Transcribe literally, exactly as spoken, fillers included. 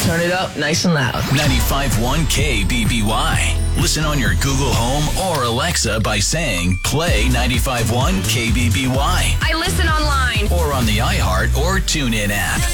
Turn it up nice and loud. ninety-five point one K B B Y. Listen on your Google Home or Alexa by saying, play ninety-five point one K B B Y. I listen online. Or on the iHeart or TuneIn app.